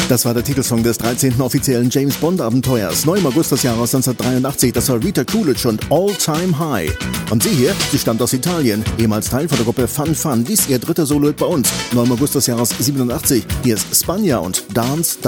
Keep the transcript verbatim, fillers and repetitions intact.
Das war der Titelsong des dreizehnten offiziellen James-Bond-Abenteuers, neu im August des Jahres neunzehnhundertdreiundachtzig. Das war Rita Coolidge und All Time High. Und sie hier, sie stammt aus Italien, ehemals Teil von der Gruppe Fun Fun. Dies ihr dritter Solo-Hit bei uns, neu im August des Jahres siebenundachtzig. Hier ist Spagna und Dance, Dance.